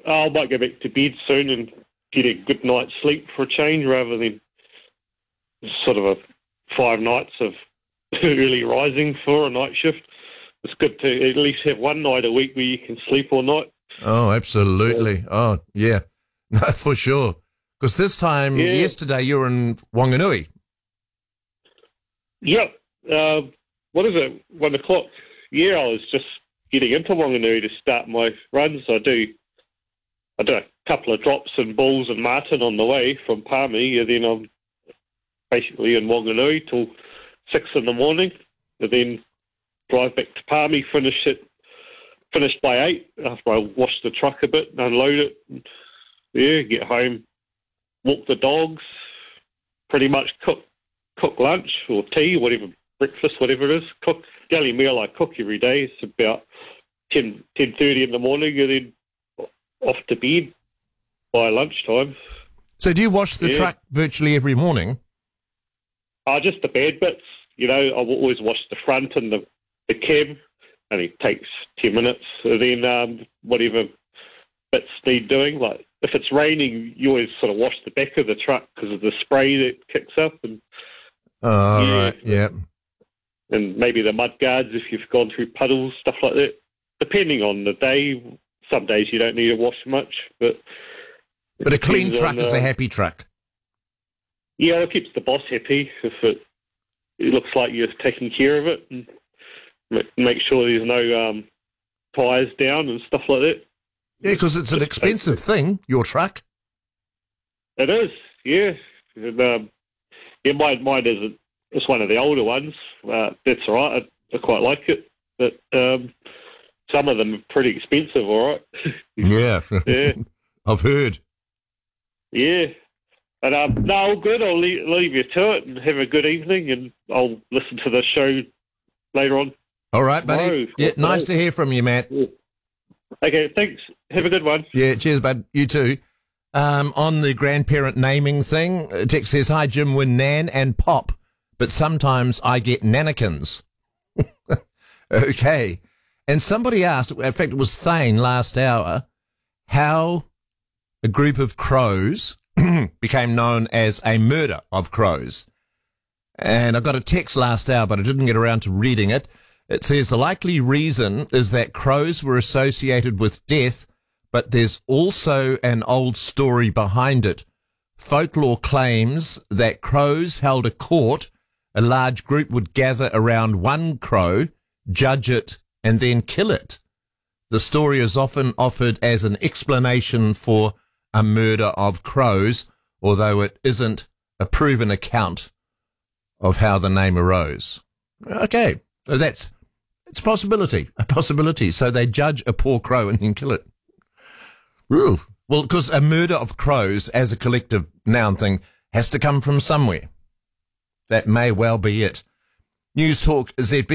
I might go back to bed soon and get a good night's sleep for a change rather than sort of 5 nights of early rising for a night shift. It's good to at least have one night a week where you can sleep all night. Oh, absolutely. Oh, yeah. No, for sure. Because this time, yesterday, you were in Wanganui. Yep. What is it? 1 o'clock. Yeah, I was just getting into Wanganui to start my runs. I do a couple of drops and Bulls and Martin on the way from Palmy, and then I'm basically in Wanganui till 6 in the morning, and then drive back to Palmy, finished by 8 after I wash the truck a bit and unload it. And, get home, walk the dogs, pretty much cook lunch or tea, whatever, breakfast, whatever it is. The only meal I cook every day is about 10:30 in the morning, and then off to bed by lunchtime. So do you wash the truck virtually every morning? Just the bad bits. I always wash the front and the cab, and it takes 10 minutes. And then whatever bits need doing, like if it's raining, you always sort of wash the back of the truck because of the spray that kicks up. And right, yeah. And maybe the mud guards if you've gone through puddles, stuff like that. Depending on the day, some days you don't need to wash much, but a clean truck is a happy truck. Yeah, it keeps the boss happy if it looks like you're taking care of it, and make sure there's no tyres down and stuff like that. Yeah, because it's an expensive thing, your truck. It is, yeah. And, mine is it's one of the older ones. That's all right. I quite like it, but some of them are pretty expensive. All right. Yeah. I've heard. Yeah. And no, all good. I'll leave you to it and have a good evening, and I'll listen to the show later on. All right, buddy. Yeah, nice to hear from you, Matt. Yeah. Okay, thanks. Have a good one. Yeah, cheers, bud. You too. On the grandparent naming thing, Tex says, hi, Jim, we're Nan and Pop, but sometimes I get Nannikins. Okay. And somebody asked, in fact, it was Thane last hour, how a group of crows became known as a murder of crows. And I got a text last hour, but I didn't get around to reading it. It says the likely reason is that crows were associated with death, but there's also an old story behind it. Folklore claims that crows held a court. A large group would gather around one crow, judge it, and then kill it. The story is often offered as an explanation for a murder of crows, although it isn't a proven account of how the name arose. Okay, so it's a possibility. So they judge a poor crow and then kill it. Ooh. Well, because a murder of crows as a collective noun thing has to come from somewhere. That may well be it. News Talk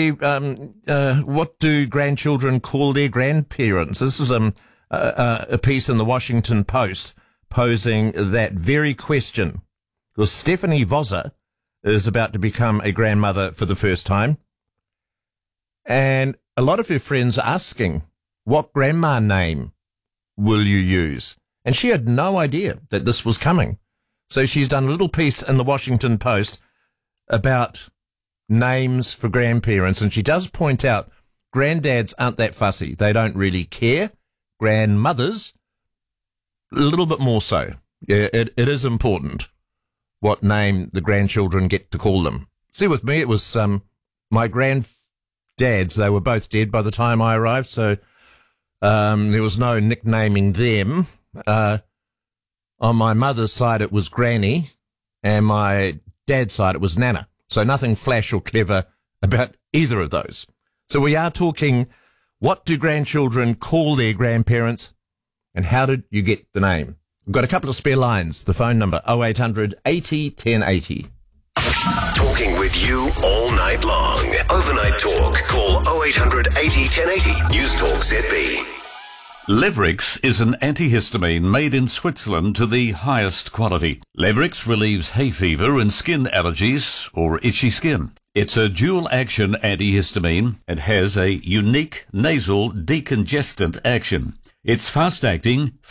ZB, what do grandchildren call their grandparents? This is a piece in the Washington Post posing that very question. Because Stephanie Voser is about to become a grandmother for the first time. And a lot of her friends are asking, what grandma name will you use? And she had no idea that this was coming. So she's done a little piece in the Washington Post about names for grandparents. And she does point out granddads aren't that fussy. They don't really care. Grandmothers, a little bit more so. Yeah, it is important what name the grandchildren get to call them. See, with me, it was my granddads. They were both dead by the time I arrived, so there was no nicknaming them. On my mother's side, it was Granny, and my dad's side, it was Nana. So nothing flash or clever about either of those. So we are talking, what do grandchildren call their grandparents, and how did you get the name? We've got a couple of spare lines. The phone number, 0800 80 1080. Talking with you all night long. Overnight talk. Call 0800 80 1080. News Talk ZB. Levrix is an antihistamine made in Switzerland to the highest quality. Levrix relieves hay fever and skin allergies or itchy skin. It's a dual-action antihistamine and has a unique nasal decongestant action. It's fast-acting,